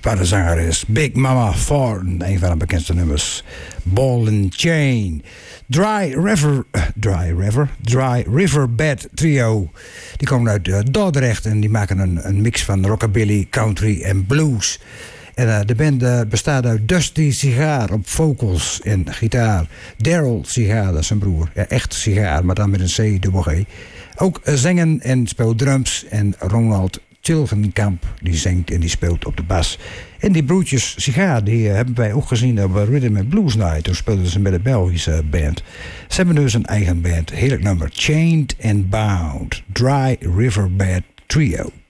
waar de zanger is Big Mama Thornton, een van de bekendste nummers. Ball and Chain. Dry River Bed Trio. Die komen uit Dordrecht en die maken een mix van rockabilly, country en blues. En de band bestaat uit Dusty Sigaar op vocals en gitaar. Daryl Sigaar, dat is zijn broer. Ja, echt Sigaar, maar dan met een C-G. Ook zingen en speelt drums. En Ronald Tilgenkamp, die zingt en die speelt op de bas. En die broertjes Sigaar, die hebben wij ook gezien op Rhythm and Blues Night. Toen speelden ze met een Belgische band. Ze hebben dus een eigen band. Heerlijk nummer. Chained and Bound. Dry Riverbed Trio.